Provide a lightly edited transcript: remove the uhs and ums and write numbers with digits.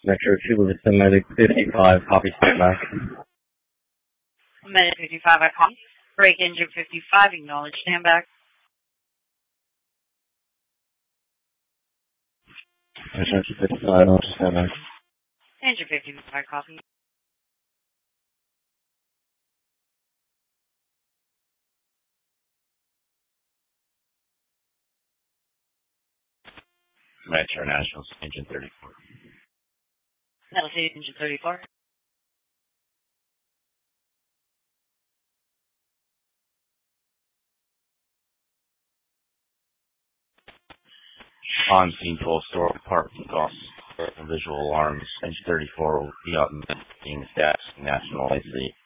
Metro 2 with a Medic 55, copy standby. Medic 55, I call. Break engine 55, acknowledge standby. Metro 255, acknowledge standby. Engine 55, copy. Metro Nationals, engine 34. That'll say engine 34. On scene full store park costs. Visual alarms. Engine 34 will be out in the status national IC.